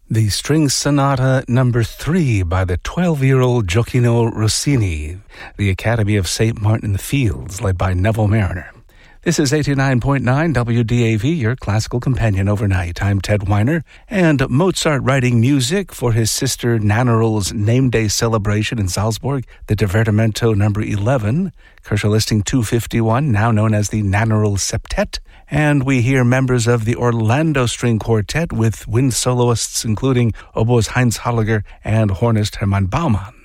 The String Sonata Number 3 by the 12-year-old Gioacchino Rossini, the Academy of St. Martin-in-the-Fields, led by Neville Mariner. This is 89.9 WDAV, your classical companion overnight. I'm Ted Weiner, and Mozart writing music for his sister Nannerl's name day celebration in Salzburg, the Divertimento Number 11, Kershaw listing 251, now known as the Nannerl Septet. And we hear members of the Orlando String Quartet with wind soloists including oboist Heinz Holliger and hornist Hermann Baumann.